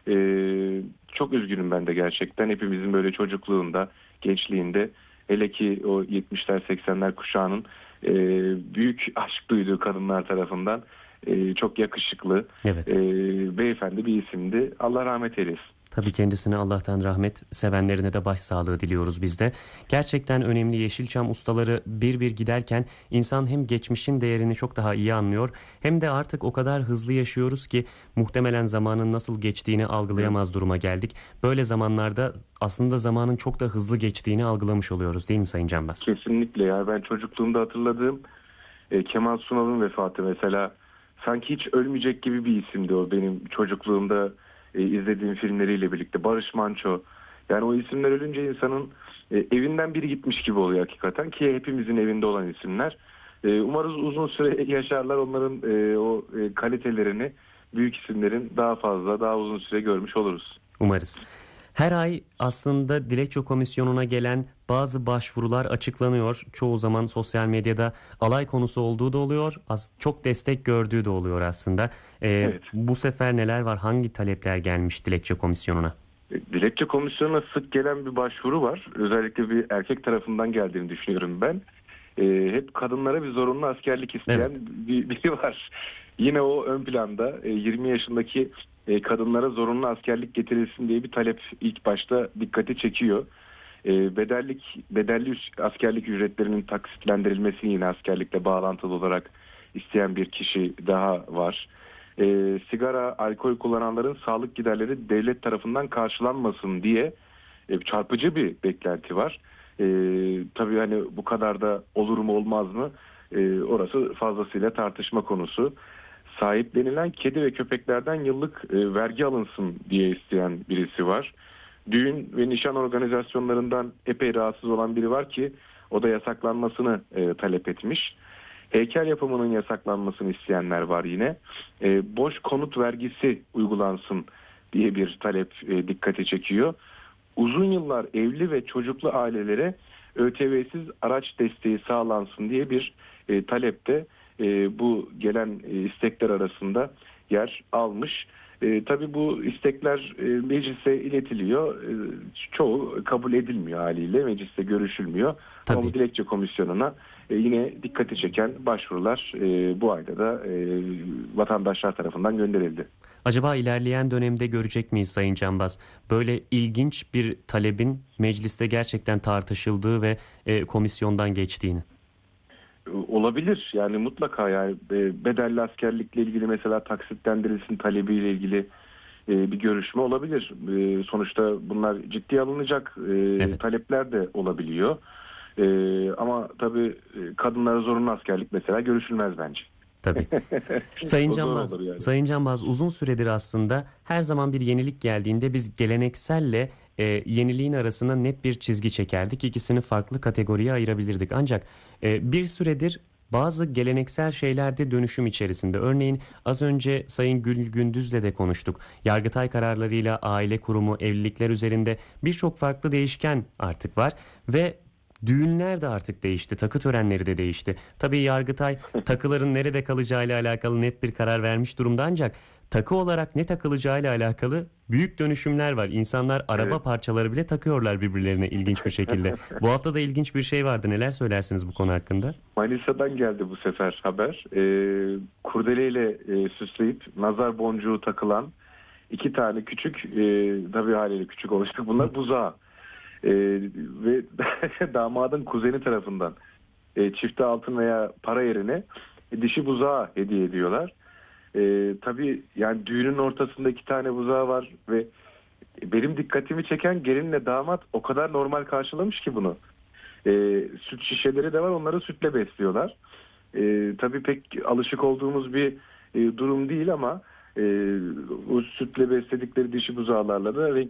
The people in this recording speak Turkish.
Çok üzgünüm ben de gerçekten. Hepimizin böyle çocukluğunda, gençliğinde, hele ki o 70'ler 80'ler kuşağının büyük aşk duyduğu kadınlar tarafından çok yakışıklı, Evet. beyefendi bir isimdi. Allah rahmet eylesin. Tabii kendisine Allah'tan rahmet, sevenlerine de başsağlığı diliyoruz biz de. Gerçekten önemli Yeşilçam ustaları bir bir giderken insan hem geçmişin değerini çok daha iyi anlıyor hem de artık o kadar hızlı yaşıyoruz ki muhtemelen zamanın nasıl geçtiğini Evet. algılayamaz duruma geldik. Böyle zamanlarda aslında zamanın çok da hızlı geçtiğini algılamış oluyoruz değil mi Sayın Canbaz? Kesinlikle ya, ben çocukluğumda hatırladığım Kemal Sunal'ın vefatı mesela, sanki hiç ölmeyecek gibi bir isimdi o benim çocukluğumda izlediğim filmleriyle birlikte. Barış Manço, yani o isimler ölünce insanın evinden biri gitmiş gibi oluyor hakikaten, ki hepimizin evinde olan isimler. Umarız uzun süre yaşarlar, onların kalitelerini büyük isimlerin daha fazla, daha uzun süre görmüş oluruz. Umarız. Her ay aslında Dilekçe Komisyonu'na gelen bazı başvurular açıklanıyor. Çoğu zaman sosyal medyada alay konusu olduğu da oluyor. Çok destek gördüğü de oluyor aslında. Evet. Bu sefer neler var? Hangi talepler gelmiş Dilekçe Komisyonu'na? Dilekçe komisyonuna sık gelen bir başvuru var. Özellikle bir erkek tarafından geldiğini düşünüyorum ben. Hep kadınlara bir zorunlu askerlik isteyen Evet. biri var. Yine o ön planda, 20 yaşındaki kadınlara zorunlu askerlik getirilsin diye bir talep ilk başta dikkati çekiyor. Bedelli askerlik ücretlerinin taksitlendirilmesini yine askerlikle bağlantılı olarak isteyen bir kişi daha var. Sigara, alkol kullananların sağlık giderleri devlet tarafından karşılanmasın diye çarpıcı bir beklenti var. Tabii hani bu kadar da olur mu olmaz mı? Orası fazlasıyla tartışma konusu. Sahiplenilen kedi ve köpeklerden yıllık vergi alınsın diye isteyen birisi var. Düğün ve nişan organizasyonlarından epey rahatsız olan biri var ki o da yasaklanmasını talep etmiş. Heykel yapımının yasaklanmasını isteyenler var yine. Boş konut vergisi uygulansın diye bir talep dikkati çekiyor. Uzun yıllar evli ve çocuklu ailelere ÖTV'siz araç desteği sağlansın diye bir talep de bu gelen istekler arasında yer almış. Tabii bu istekler meclise iletiliyor. Çoğu kabul edilmiyor haliyle. Mecliste görüşülmüyor. Ama bu Tabii. dilekçe komisyonuna yine dikkati çeken başvurular bu ayda da vatandaşlar tarafından gönderildi. Acaba ilerleyen dönemde görecek miyiz Sayın Canbaz? Böyle ilginç bir talebin mecliste gerçekten tartışıldığı ve komisyondan geçtiğini. Olabilir yani, mutlaka yani bedelli askerlikle ilgili mesela taksitlendirilsin talebiyle ilgili bir görüşme olabilir. Sonuçta bunlar ciddiye alınacak Evet. talepler de olabiliyor. Ama tabii kadınlara zorunlu askerlik mesela görüşülmez bence. Tabii. Sayın O zor Canbaz, olur yani. Sayın Canbaz uzun süredir aslında her zaman bir yenilik geldiğinde biz gelenekselle yeniliğin arasına net bir çizgi çekerdik. İkisini farklı kategoriye ayırabilirdik. Ancak bir süredir bazı geleneksel şeylerde dönüşüm içerisinde. Örneğin az önce Sayın Gül Gündüz'le de konuştuk. Yargıtay kararlarıyla aile kurumu, evlilikler üzerinde birçok farklı değişken artık var ve düğünler de artık değişti, takı törenleri de değişti. Tabii Yargıtay takıların nerede kalacağıyla alakalı net bir karar vermiş durumda ancak takı olarak ne takılacağıyla alakalı büyük dönüşümler var. İnsanlar Evet. araba parçaları bile takıyorlar birbirlerine ilginç bir şekilde. Bu hafta da ilginç bir şey vardı. Neler söylersiniz bu konu hakkında? Manisa'dan geldi bu sefer haber. Kurdeleyle süsleyip nazar boncuğu takılan iki tane küçük, tabii haliyle küçük olacak bunlar, buzağı. Ve damadın kuzeni tarafından çifte altın veya para yerine dişi buzağı hediye ediyorlar. Tabii yani düğünün ortasında iki tane buzağı var ve benim dikkatimi çeken, gelinle damat o kadar normal karşılamış ki bunu. Süt şişeleri de var, onları sütle besliyorlar. Tabii pek alışık olduğumuz bir durum değil ama o sütle besledikleri dişi buzağlarla da